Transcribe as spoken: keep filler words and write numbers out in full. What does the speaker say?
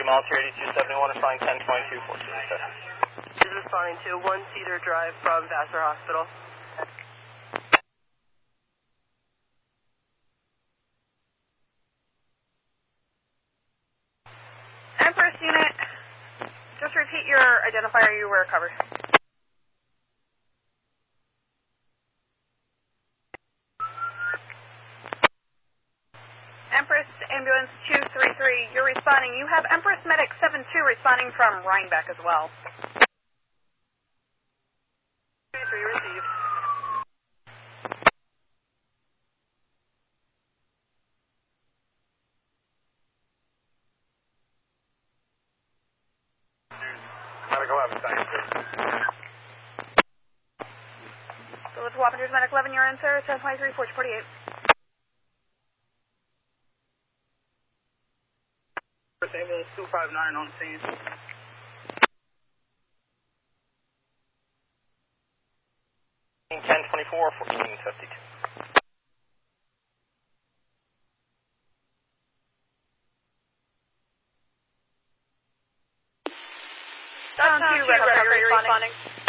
Gamal, Tier eighty-two seventy-one, responding ten twenty-two fourteen. This is responding to one Cedar Drive from Vassar Hospital. Empress unit, just repeat your identifier, you were covered. Empress Ambulance two three three, you're responding. You have Empress Medic seven two responding from Rhinebeck as well. two three received. Medic eleven, thanks. So with Wappingers Medic eleven, you're in, sir, ten twenty-three four forty-eight. Ambulance two five nine on scene. ten twenty-four fourteen fifty-two. Down two, Red Hawk, are you responding?